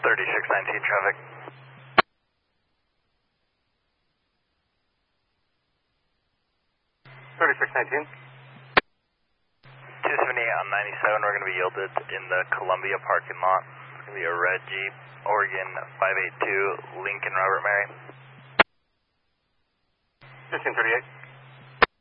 3619 traffic. 3619. 278 on 97, we're going to be yielded in the Columbia parking lot. It's going to be a red Jeep, Oregon 582, Lincoln Robert Mary. 1538.